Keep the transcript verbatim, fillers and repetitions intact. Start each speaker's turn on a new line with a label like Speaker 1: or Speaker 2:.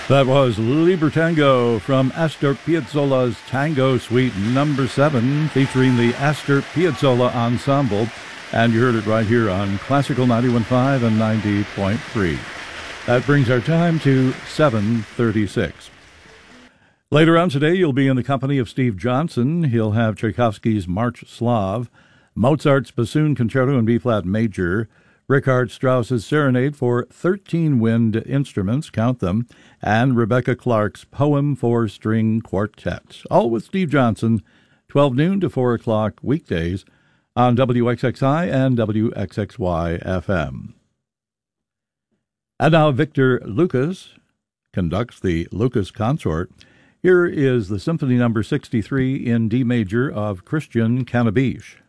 Speaker 1: That was Libertango from Astor Piazzolla's Tango Suite number seven, featuring the Astor Piazzolla Ensemble. And you heard it right here on Classical ninety-one point five and ninety point three. That brings our time to seven thirty-six. Later on today, you'll be in the company of Steve Johnson. He'll have Tchaikovsky's March Slav, Mozart's Bassoon Concerto in B-flat Major, Richard Strauss's Serenade for thirteen wind instruments, count them, and Rebecca Clark's Poem for String Quartet. All with Steve Johnson, twelve noon to four o'clock weekdays on W X X I and W X X Y F M. And now Victor Lucas conducts the Lucas Consort. Here is the Symphony number sixty-three in D major of Christian Canabiche.